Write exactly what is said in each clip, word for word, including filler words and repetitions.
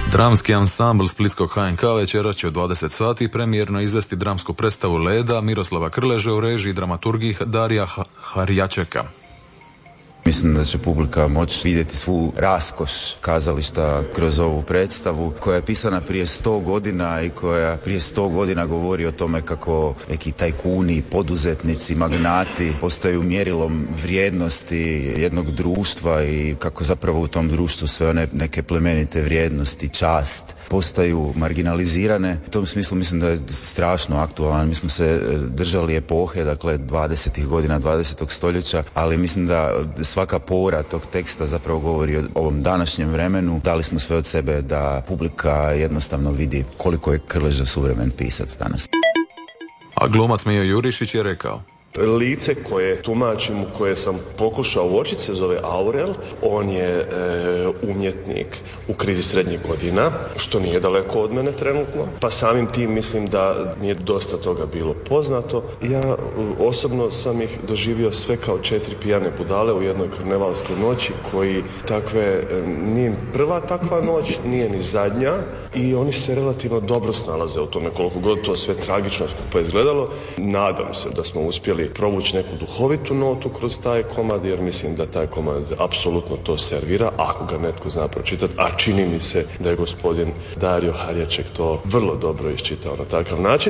Dramski ansambl splitskog H N K večeras će u dvadeset sati premijerno izvesti dramsku predstavu Leda Miroslava Krleže u režiji dramaturgiji Darija Harjačeka. Mislim da će publika moći vidjeti svu raskoš kazališta kroz ovu predstavu koja je pisana prije sto godina i koja prije sto godina govori o tome kako neki tajkuni, poduzetnici, magnati postaju mjerilom vrijednosti jednog društva i kako zapravo u tom društvu sve one neke plemenite vrijednosti, čast postaju marginalizirane. U tom smislu mislim da je strašno aktualan. Mi smo se držali epohe, dakle dvadesetih godina dvadesetog stoljeća, ali mislim da svaka pora tog teksta zapravo govori o ovom današnjem vremenu. Dali smo sve od sebe da publika jednostavno vidi koliko je Krleža suvremen pisac danas. A glumac Mijo Jurišić je rekao: lice koje tumačim, koje sam pokušao uočiti se zove Aurel. On je e, umjetnik u krizi srednjih godina, što nije daleko od mene trenutno, pa samim tim mislim da mi je dosta toga bilo poznato. Ja osobno sam ih doživio sve kao četiri pijane budale u jednoj karnevalskoj noći, koji takve, nije prva takva noć, nije ni zadnja, i oni se relativno dobro snalaze u tome, koliko god to sve tragično skupa izgledalo. Nadam se da smo uspjeli provući neku duhovitu notu kroz taj komad, jer mislim da taj komad apsolutno to servira, ako ga netko zna pročitati, a čini mi se da je gospodin Dario Harjaček to vrlo dobro iščitao na takav način.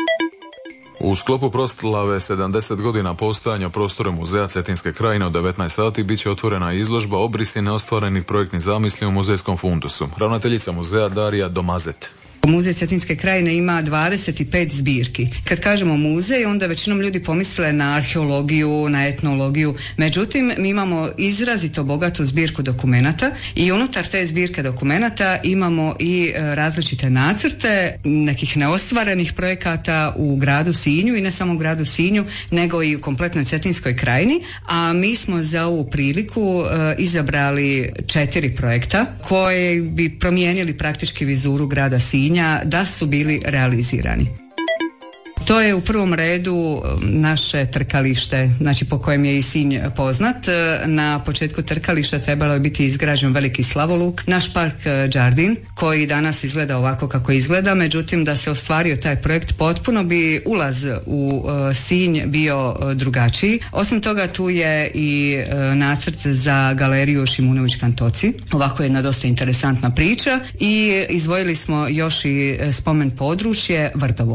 U sklopu proslave sedamdeset godina postojanja prostora muzeja Cetinske krajine u devetnaest sati bit će otvorena izložba Obrisi neostvarenih projektnih zamisli u muzejskom fundusu. Ravnateljica muzeja Darija Domazet. Muzej Cetinske krajine ima dvadeset pet zbirki. Kad kažemo muzej, onda većinom ljudi pomisle na arheologiju, na etnologiju. Međutim, mi imamo izrazito bogatu zbirku dokumenata i unutar te zbirke dokumenata imamo i različite nacrte nekih neostvarenih projekata u gradu Sinju, i ne samo u gradu Sinju, nego i u kompletnoj Cetinskoj krajini. A mi smo za ovu priliku uh, izabrali četiri projekta koji bi promijenili praktički vizuru grada Sinja da su bili realizirani. To je u prvom redu naše trkalište, znači po kojem je i Sinj poznat. Na početku trkališta trebalo je biti izgrađen veliki slavoluk, naš park Đardin, koji danas izgleda ovako kako izgleda, međutim da se ostvario taj projekt potpuno bi ulaz u Sinj bio drugačiji. Osim toga tu je i nacrt za galeriju Šimunović Kantoci, ovako jedna dosta interesantna priča, i izdvojili smo još i spomen područje Vrdovo.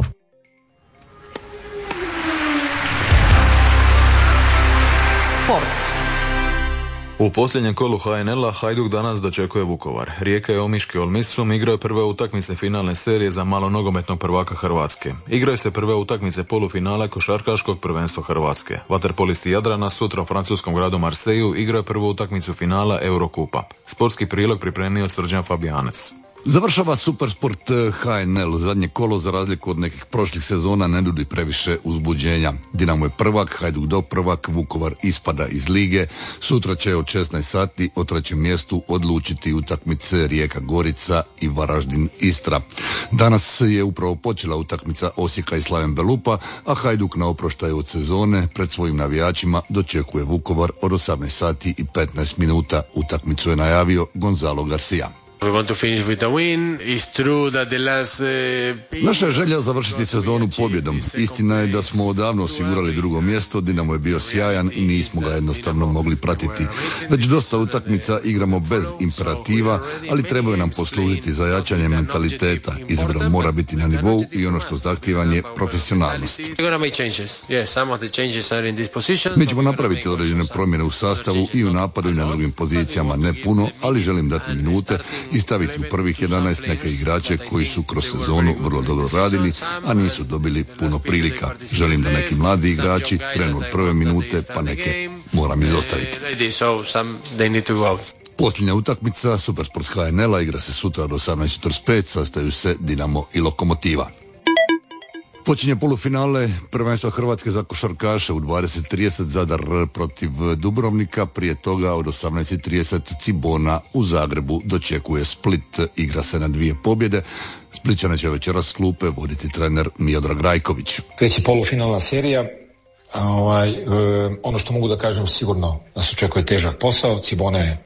Sport. U posljednjem kolu H N L-a Hajduk danas dočekuje Vukovar. Rijeka i Omiški Olmisum igraju prve utakmice finalne serije za malo nogometnog prvaka Hrvatske. Igraju se prve utakmice polufinale košarkaškog prvenstva Hrvatske. Vaterpolisti Jadrana sutra u francuskom gradu Marseju igraju prvu utakmicu finala Eurokupa. Sportski prilog pripremio Srđan Fabijanec. Završava Supersport H N L. Zadnje kolo, za razliku od nekih prošlih sezona, ne nudi previše uzbuđenja. Dinamo je prvak, Hajduk do prvak, Vukovar ispada iz lige. Sutra će od šesnaest sati o trećem mjestu odlučiti utakmice Rijeka Gorica i Varaždin Istra. Danas je upravo počela utakmica Osijeka i Slaven Belupa, a Hajduk na oproštaju od sezone pred svojim navijačima dočekuje Vukovar od osamnaest sati i petnaest minuta. Utakmicu je najavio Gonzalo Garcia. Naša je želja završiti sezonu pobjedom. Istina je da smo odavno osigurali drugo mjesto, Dinamo je bio sjajan i nismo ga jednostavno mogli pratiti. Već dosta utakmica igramo bez imperativa, ali trebaju nam poslužiti za jačanje mentaliteta. Izbor mora biti na nivou i ono što zahtijeva je profesionalnost. Mi ćemo napraviti određene promjene u sastavu i u napadu i na drugim pozicijama, ne puno, ali želim dati minute i staviti u prvih jedanaest neke igrače koji su kroz sezonu vrlo dobro radili, a nisu dobili puno prilika. Želim da neki mladi igrači krenu od prve minute, pa neke moram izostaviti. Posljednja utakmica Supersport H N L-a igra se sutra od osamnaest četrdeset pet, sastaju se Dinamo i Lokomotiva. Počinje polufinale prvenstva Hrvatske za košarkaše u dvadeset trideset Zadar protiv Dubrovnika, prije toga od osamnaest trideset Cibona u Zagrebu dočekuje Split, igra se na dvije pobjede. Splićane će večeras s klupe voditi trener Miodrag Rajković. Kreće polufinalna serija, ovaj, e, ono što mogu da kažem sigurno nas očekuje težak posao. Cibona je